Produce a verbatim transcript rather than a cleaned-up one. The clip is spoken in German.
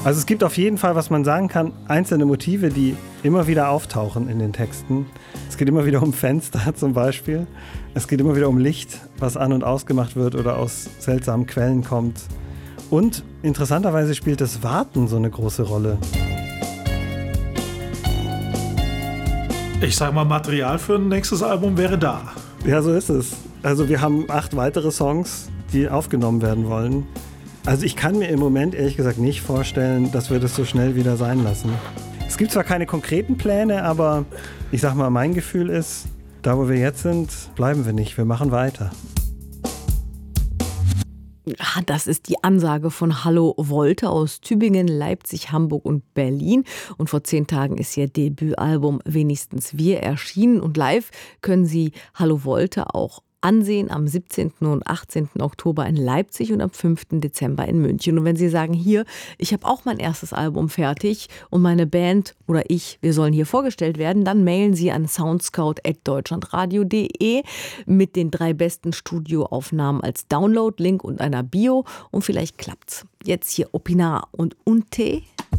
Also es gibt auf jeden Fall, was man sagen kann, einzelne Motive, die immer wieder auftauchen in den Texten. Es geht immer wieder um Fenster zum Beispiel. Es geht immer wieder um Licht, was an- und ausgemacht wird oder aus seltsamen Quellen kommt. Und interessanterweise spielt das Warten so eine große Rolle. Ich sag mal, Material für ein nächstes Album wäre da. Ja, so ist es. Also wir haben acht weitere Songs, die aufgenommen werden wollen. Also ich kann mir im Moment ehrlich gesagt nicht vorstellen, dass wir das so schnell wieder sein lassen. Es gibt zwar keine konkreten Pläne, aber ich sag mal, mein Gefühl ist, da wo wir jetzt sind, bleiben wir nicht. Wir machen weiter. Das ist die Ansage von Hallo Volte aus Tübingen, Leipzig, Hamburg und Berlin. Und vor zehn Tagen ist ihr Debütalbum Wenigstens wir erschienen. Und live können Sie Hallo Volte auch ansehen am siebzehnten und achtzehnten Oktober in Leipzig und am fünften Dezember in München. Und wenn Sie sagen, hier, ich habe auch mein erstes Album fertig und meine Band oder ich, wir sollen hier vorgestellt werden, dann mailen Sie an soundscout at deutschlandradio punkt de mit den drei besten Studioaufnahmen als Download, Link und einer Bio und vielleicht klappt's. Jetzt hier Opinar und Unte.